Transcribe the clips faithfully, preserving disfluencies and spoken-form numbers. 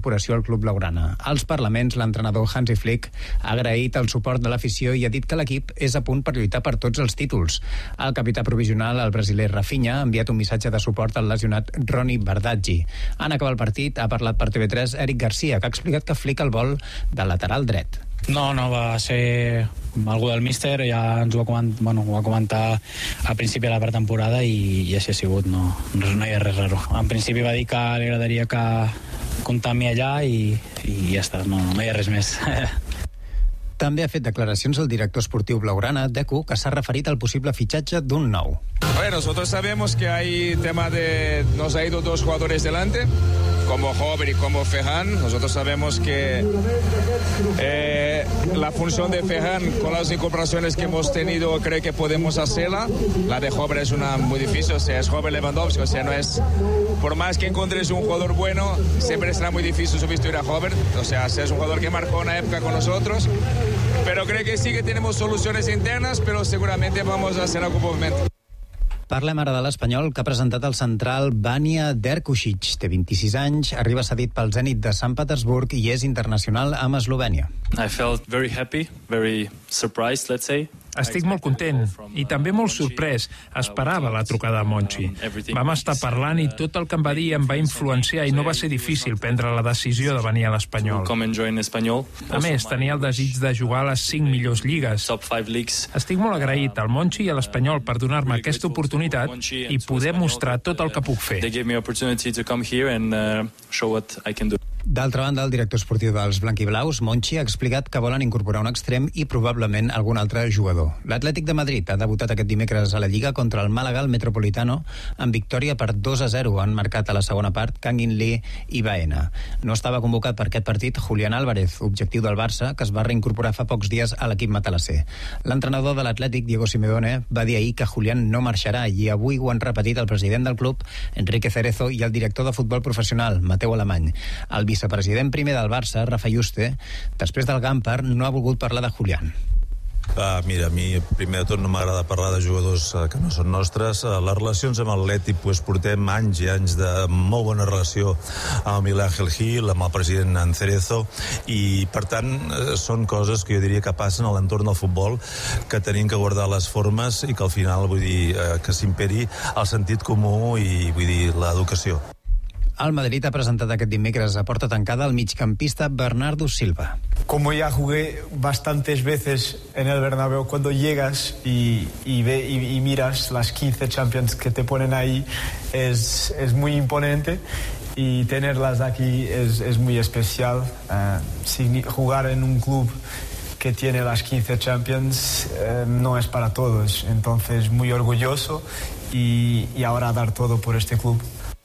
incorporació al club blaugrana. Als parlaments, l'entrenador Hansi Flick ha agraït el suport de l'afició i ha dit que l'equip és a punt per lluitar per tots els títols. El capità provisional, el brasiler Rafinha, ha enviat un missatge de suport al lesionat Ronny Bardghji. En acabar el partit, ha parlat per T V tres Eric Garcia, que ha explicat que Flick el vol de lateral dret. No, no, va ser algú del míster, ja ens ho va comentar, bueno, ho va comentar al principi de la pretemporada i, i així ha sigut, no, no hi ha res raro. En principi va dir que li agradaria que comptar amb mi allà i, i ja està, no, no hi ha res més. També ha fet declaracions el director esportiu blaugrana, Deco, que s'ha referit al possible fitxatge d'un nou. A ver, nosotros sabemos que hay tema de... Nos ha ido dos jugadores delante, como Hover y como Ferran. Nosotros sabemos que eh, la función de Ferran, con las incorporaciones que hemos tenido, creo que podemos hacerla. La de Hover es una muy difícil, o sea, es Hover Lewandowski, o sea, no es... Por más que encontres un jugador bueno, siempre será muy difícil sustituir a Hover. O sea, es un jugador que marcó una época con nosotros. Pero creo que sí que tenemos soluciones internas, pero seguramente vamos a hacer algún movimiento. Parlem ara de l'Espanyol, que ha presentat el central Vanja Derkušić. Té vint-i-sis anys, arriba cedit pel Zenit de Sant Petersburg i és internacional amb Eslovènia. I felt very happy, very surprised, let's say. Estic molt content i també molt sorprès. Esperava la trucada de Monchi. Vam estar parlant i tot el que em va dir em va influenciar i no va ser difícil prendre la decisió de venir a l'Espanyol. A més, tenia el desig de jugar a les cinc millors lligues. Estic molt agraït al Monchi i a l'Espanyol per donar-me aquesta oportunitat i poder mostrar tot el que puc fer. D'altra banda, el director esportiu dels blanquiblaus, Monchi, ha explicat que volen incorporar un extrem i probablement algun altre jugador. L'Atlètic de Madrid ha debutat aquest dimecres a la Lliga contra el Màlaga al Metropolitano amb victòria per dos a zero. Han marcat a la segona part Kangin Lee i Baena. No estava convocat per aquest partit Julián Álvarez, objectiu del Barça, que es va reincorporar fa pocs dies a l'equip matalasser. L'entrenador de l'Atlètic, Diego Simeone, va dir ahir que Julián no marxarà i avui ho han repetit el president del club, Enrique Cerezo, i el director de futbol professional, Mateu Alemany. El vicepresident primer del Barça, Rafa Yuste, després del Gampar, no ha volgut parlar de Julián. Ah, mira, a mi primer de tot no m'agrada parlar de jugadors uh, que no són nostres. Uh, les relacions amb l'Atlètic, pues, portem anys i anys de molt bona relació amb Miguel Ángel Gil, amb el president en Cerezo, i per tant uh, són coses que jo diria que passen a l'entorn del futbol, que tenim que guardar les formes i que al final, vull dir, uh, que s'imperi el sentit comú i, vull dir, l'educació. El Madrid ha presentat aquest dimecres a porta tancada el migcampista Bernardo Silva. Como ya jugué bastantes veces en el Bernabéu, cuando llegas y, y, ve, y, y miras las quince Champions que te ponen ahí, es, es muy imponente y tenerlas aquí es, es muy especial. Uh, jugar en un club que tiene las quince Champions uh, no es para todos, entonces muy orgulloso y, y ahora dar todo por este club.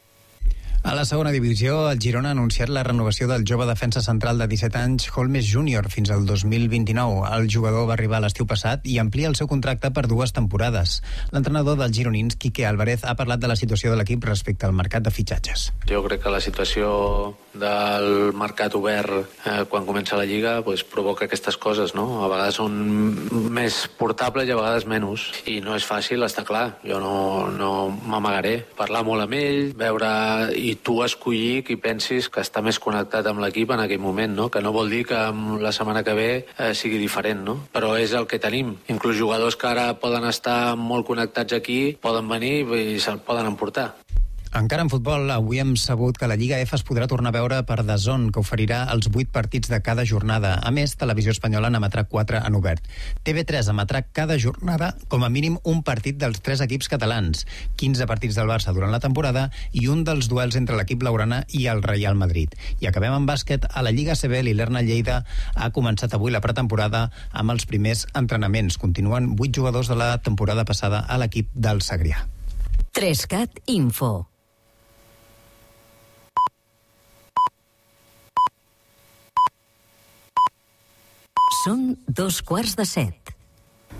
A la segona divisió, el Girona ha anunciat la renovació del jove defensa central de disset anys, Holmes júnior, fins al dos mil vint-i-nou. El jugador va arribar l'estiu passat i amplia el seu contracte per dues temporades. L'entrenador dels gironins, Quique Álvarez, ha parlat de la situació de l'equip respecte al mercat de fitxatges. Jo crec que la situació del mercat obert eh, quan comença la Lliga pues, provoca aquestes coses, no? A vegades són més portables i a vegades menys. I no és fàcil, està clar. Jo no, no m'amagaré. Parlar molt amb ell, veure i tu escollir qui pensis que està més connectat amb l'equip en aquell moment, no? Que no vol dir que la setmana que ve eh, sigui diferent, no? Però és el que tenim. Inclús jugadors que ara poden estar molt connectats aquí poden venir i se'l poden emportar. Encara en futbol, avui hem sabut que la Lliga F es podrà tornar a veure per D A Z N, que oferirà els vuit partits de cada jornada. A més, Televisió Espanyola n'emetrà quatre en obert. T V tres emetrà cada jornada com a mínim un partit dels tres equips catalans, quinze partits del Barça durant la temporada i un dels duels entre l'equip blaugrana i el Real Madrid. I acabem amb bàsquet. A la Lliga A C B, l'Ilerna Lleida ha començat avui la pretemporada amb els primers entrenaments. Continuen vuit jugadors de la temporada passada a l'equip del Segrià. Trescat Info. Són dos quarts de set.